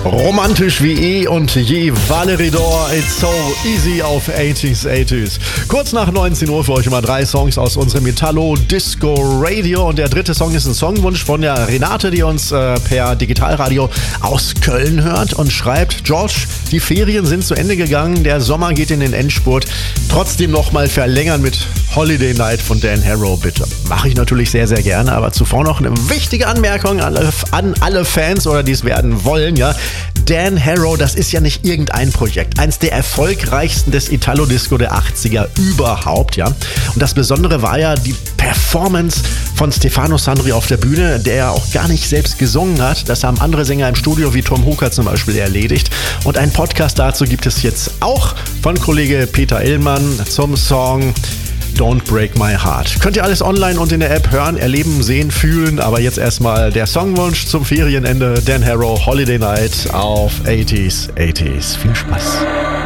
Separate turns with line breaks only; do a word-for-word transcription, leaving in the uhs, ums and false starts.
Romantisch wie eh und je, Valerie Dor, It's So Easy auf achtziger, achtziger. Kurz nach neunzehn Uhr für euch immer drei Songs aus unserem Metallo Disco Radio. Und der dritte Song ist ein Songwunsch von der Renate, die uns äh, per Digitalradio aus Köln hört und schreibt: George, die Ferien sind zu Ende gegangen, der Sommer geht in den Endspurt. Trotzdem nochmal verlängern mit Holiday Night von Dan Harrow, bitte. Mache ich natürlich sehr, sehr gerne, aber zuvor noch eine wichtige Anmerkung an alle, an alle Fans oder die es werden wollen, ja. Dan Harrow, das ist ja nicht irgendein Projekt. Eins der erfolgreichsten des Italo-Disco der achtziger überhaupt, ja. Und das Besondere war ja die Performance von Stefano Sandri auf der Bühne, der ja auch gar nicht selbst gesungen hat. Das haben andere Sänger im Studio wie Tom Hooker zum Beispiel erledigt. Und einen Podcast dazu gibt es jetzt auch von Kollege Peter Illmann zum Song Don't Break My Heart. Könnt ihr alles online und in der App hören, erleben, sehen, fühlen. Aber jetzt erstmal der Songwunsch zum Ferienende. Dan Harrow, Holiday Night auf achtziger, achtziger. Viel Spaß.